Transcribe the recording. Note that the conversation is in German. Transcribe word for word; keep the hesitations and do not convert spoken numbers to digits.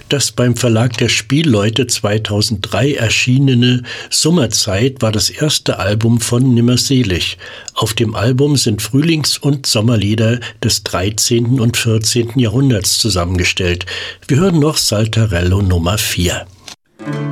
Das beim Verlag der Spielleute zweitausenddrei erschienene Sommerzeit war das erste Album von Nimmerselig. Auf dem Album sind Frühlings- und Sommerlieder des dreizehnten und vierzehnten Jahrhunderts zusammengestellt. Wir hören noch Saltarello Nummer vier.